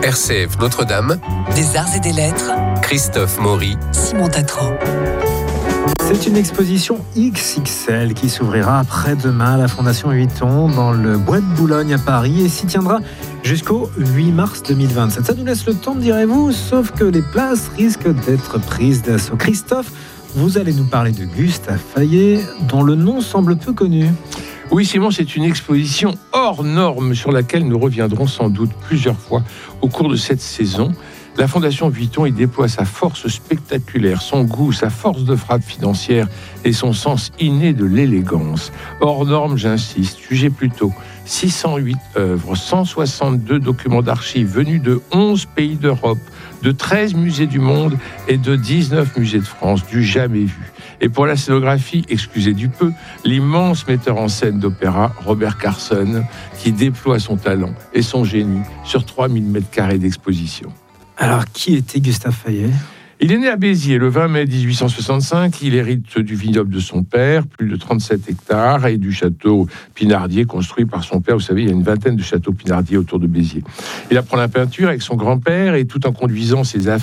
RCF Notre-Dame, des arts et des lettres, Christophe Maury, Simon Tatran. C'est une exposition XXL qui s'ouvrira après-demain à la Fondation Vuitton dans le Bois de Boulogne à Paris et s'y tiendra jusqu'au 8 mars 2027. Ça nous laisse le temps, direz-vous, sauf que les places risquent d'être prises d'assaut. Christophe, vous allez nous parler de Gustave Fayet, dont le nom semble peu connu. Oui, Simon, c'est une exposition hors norme sur laquelle nous reviendrons sans doute plusieurs fois au cours de cette saison. La Fondation Vuitton y déploie sa force spectaculaire, son goût, sa force de frappe financière et son sens inné de l'élégance. Hors norme, j'insiste, jugez plutôt 608 œuvres, 162 documents d'archives venus de 11 pays d'Europe, de 13 musées du monde et de 19 musées de France, du jamais vu. Et pour la scénographie, excusez du peu, l'immense metteur en scène d'opéra, Robert Carson, qui déploie son talent et son génie sur 3000 m² d'exposition. Alors, qui était Gustave Fayet ? Il est né à Béziers le 20 mai 1865. Il hérite du vignoble de son père, plus de 37 hectares, et du château Pinardier construit par son père. Vous savez, il y a une vingtaine de châteaux Pinardier autour de Béziers. Il apprend la peinture avec son grand-père et tout en conduisant ses affaires